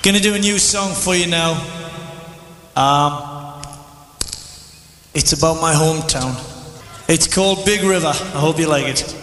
Gonna do a new song for you now. It's about my hometown. It's called Big River. I hope you like it.